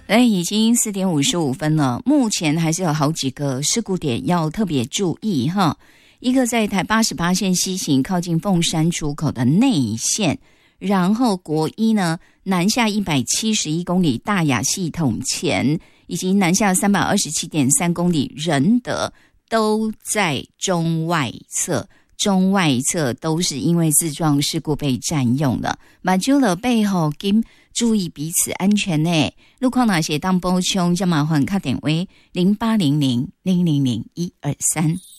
已经4点55分了，目前还是有好几个事故点要特别注意哈。一个在台88线西行靠近凤山出口的内线，然后国一呢南下171公里大雅系统前，以及南下327.3公里仁德都在中外侧。中外侧都是因为自撞事故被占用了，马修了背后跟注意彼此安全呢。路况哪些当补充，就麻烦打电话0800 000 123。